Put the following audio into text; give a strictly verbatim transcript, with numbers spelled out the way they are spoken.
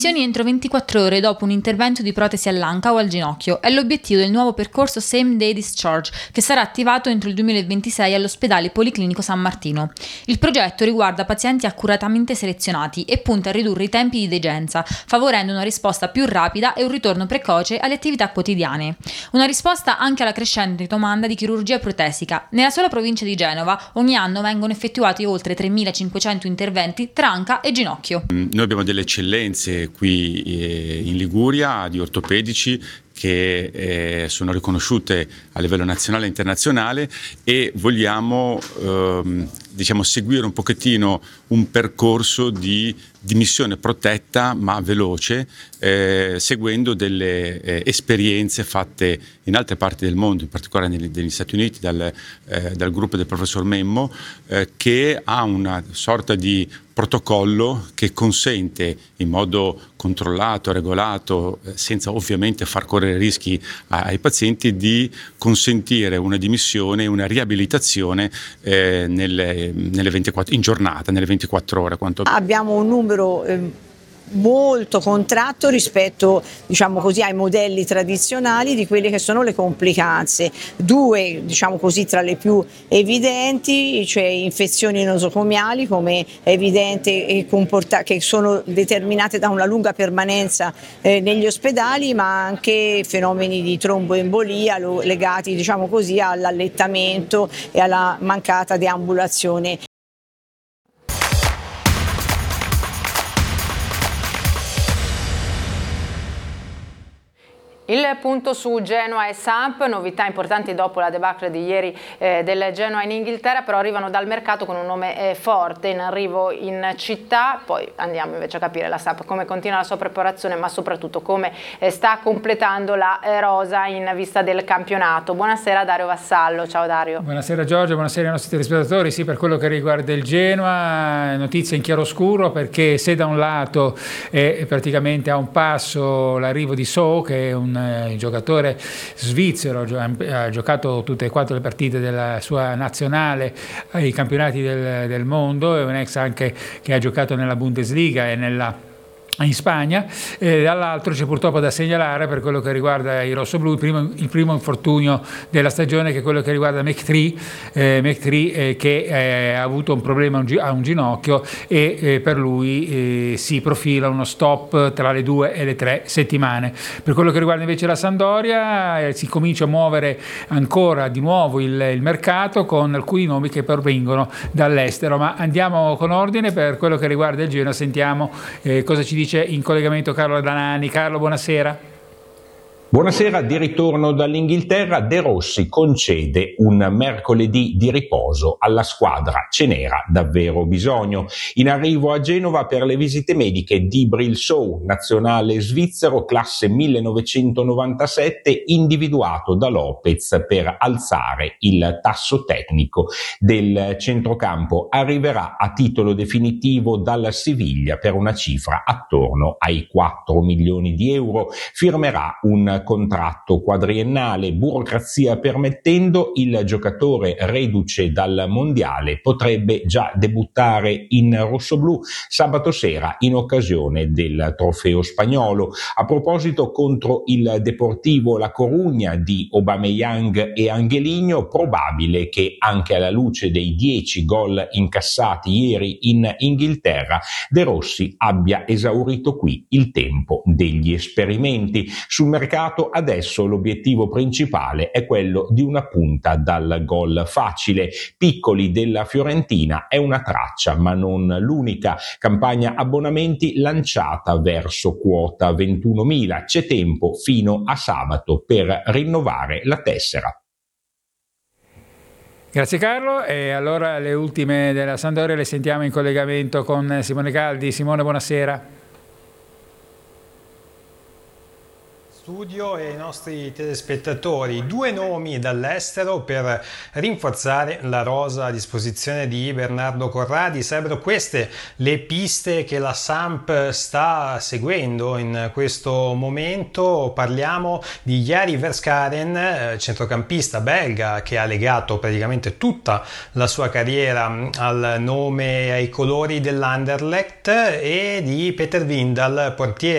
Entro ventiquattro ore dopo un intervento di protesi all'anca o al ginocchio. È l'obiettivo del nuovo percorso Same Day Discharge, che sarà attivato entro il duemilaventisei all'ospedale Policlinico San Martino. Il progetto riguarda pazienti accuratamente selezionati e punta a ridurre i tempi di degenza, favorendo una risposta più rapida e un ritorno precoce alle attività quotidiane. Una risposta anche alla crescente domanda di chirurgia protesica. Nella sola provincia di Genova ogni anno vengono effettuati oltre tremilacinquecento interventi tra anca e ginocchio. Noi abbiamo delle eccellenze qui in Liguria di ortopedici che eh, sono riconosciute a livello nazionale e internazionale, e vogliamo ehm, diciamo seguire un pochettino un percorso di dimissione protetta ma veloce, eh, seguendo delle eh, esperienze fatte in altre parti del mondo, in particolare negli, negli Stati Uniti dal, eh, dal gruppo del professor Memmo, eh, che ha una sorta di protocollo che consente in modo controllato, regolato, eh, senza ovviamente far correre rischi a, ai pazienti, di consentire una dimissione e una riabilitazione eh, nelle, nelle ventiquattro, in giornata, nelle ventiquattro ore. Quanto... Abbiamo un numero eh, molto contratto rispetto, diciamo così, ai modelli tradizionali di quelle che sono le complicanze. Due, diciamo così, tra le più evidenti, cioè infezioni nosocomiali, come è evidente, e comporta- che sono determinate da una lunga permanenza eh, negli ospedali, ma anche fenomeni di tromboembolia lo- legati, diciamo così, all'allettamento e alla mancata deambulazione. Il punto su Genoa e Samp, novità importanti dopo la debacle di ieri eh, del Genoa in Inghilterra, però arrivano dal mercato con un nome eh, forte in arrivo in città. Poi andiamo invece a capire la Samp come continua la sua preparazione, ma soprattutto come eh, sta completando la eh, rosa in vista del campionato. Buonasera Dario Vassallo, ciao Dario. Buonasera Giorgio, buonasera ai nostri telespettatori. Sì, per quello che riguarda il Genoa, notizia in chiaroscuro, perché se da un lato è praticamente a un passo l'arrivo di So, che è un il giocatore svizzero, ha giocato tutte e quattro le partite della sua nazionale ai campionati del, del mondo, è un ex anche che ha giocato nella Bundesliga e nella in Spagna, eh, dall'altro c'è purtroppo da segnalare, per quello che riguarda i rossoblù, il primo, il primo infortunio della stagione, che è quello che riguarda McTree, eh, McTree eh, che eh, ha avuto un problema a un, a un ginocchio, e eh, per lui eh, si profila uno stop tra le due e le tre settimane. Per quello che riguarda invece la Sampdoria, eh, si comincia a muovere ancora di nuovo il, il mercato con alcuni nomi che provengono dall'estero, ma andiamo con ordine. Per quello che riguarda il Genoa sentiamo eh, cosa ci dice in collegamento Carlo Danani. Carlo, buonasera. Buonasera, di ritorno dall'Inghilterra, De Rossi concede un mercoledì di riposo alla squadra, ce n'era davvero bisogno. In arrivo a Genova per le visite mediche Djibril Sow, nazionale svizzero, classe millenovecentonovantasette, individuato da Lopez per alzare il tasso tecnico del centrocampo. Arriverà a titolo definitivo dalla Siviglia per una cifra attorno ai quattro milioni di euro. Firmerà un contratto quadriennale. Burocrazia permettendo, il giocatore reduce dal mondiale potrebbe già debuttare in rossoblù sabato sera in occasione del trofeo spagnolo. A proposito, contro il Deportivo La Corugna di Aubameyang e Angelino, probabile che anche alla luce dei dieci gol incassati ieri in Inghilterra, De Rossi abbia esaurito qui il tempo degli esperimenti. Sul mercato adesso l'obiettivo principale è quello di una punta dal gol facile. Piccoli della Fiorentina è una traccia, ma non l'unica. Campagna abbonamenti lanciata verso quota ventunomila. C'è tempo fino a sabato per rinnovare la tessera. Grazie Carlo, e allora le ultime della Sampdoria le sentiamo in collegamento con Simone Caldi. Simone, buonasera. Studio e ai nostri telespettatori, due nomi dall'estero per rinforzare la rosa a disposizione di Bernardo Corradi. Sarebbero queste le piste che la Samp sta seguendo in questo momento. Parliamo di Jari Verskaren, centrocampista belga che ha legato praticamente tutta la sua carriera al nome e ai colori dell'Anderlecht, e di Peter Windal, portiere